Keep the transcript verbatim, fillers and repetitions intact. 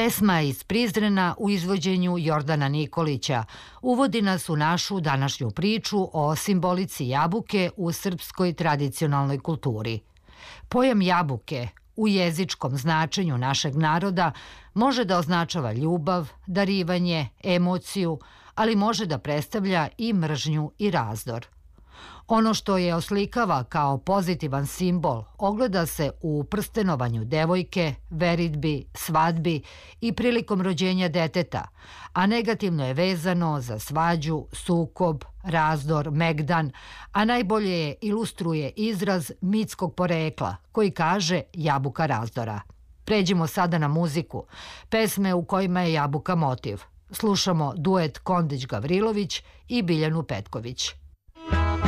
Pesma iz Prizrena u izvođenju Jordana Nikolića uvodi nas u našu današnju priču o simbolici jabuke u srpskoj tradicionalnoj kulturi. Pojam jabuke u jezičkom značenju našeg naroda može da označava ljubav, darivanje, emociju, ali može da predstavlja i mržnju i razdor. Ono što je oslikava kao pozitivan simbol ogleda se u prstenovanju devojke, veritbi, svadbi i prilikom rođenja deteta, a negativno je vezano za svađu, sukob, razdor, megdan, a najbolje je ilustruje izraz mitskog porekla koji kaže jabuka razdora. Pređimo sada na muziku, pesme u kojima je jabuka motiv. Slušamo duet Kondić-Gavrilović i Biljanu Petković.